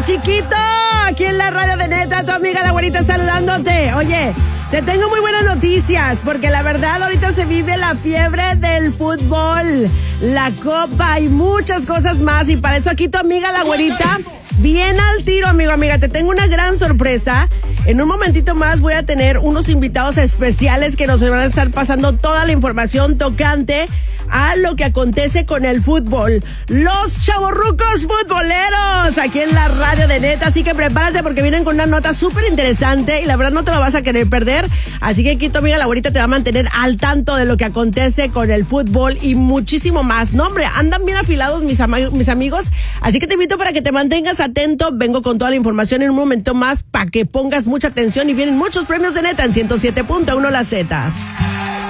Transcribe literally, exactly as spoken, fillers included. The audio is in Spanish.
chiquito, aquí en la radio de Neta, tu amiga la güerita saludándote. Oye, te tengo muy buenas noticias, porque la verdad ahorita se vive la fiebre del fútbol, la copa y muchas cosas más. Y para eso aquí tu amiga la güerita, bien al tiro, amigo, amiga. Te tengo una gran sorpresa. En un momentito más voy a tener unos invitados especiales que nos van a estar pasando toda la información tocante a lo que acontece con el fútbol. Los chavorrucos futboleros aquí en la radio de Neta. Así que prepárate porque vienen con una nota súper interesante y la verdad no te la vas a querer perder. Así que aquí tu amiga la güerita te va a mantener al tanto de lo que acontece con el fútbol y muchísimo más. No, hombre, andan bien afilados mis, am- mis amigos. Así que te invito para que te mantengas atento. Vengo con toda la información en un momento más para que pongas mucha atención y vienen muchos premios de Neta en ciento siete punto uno La Z.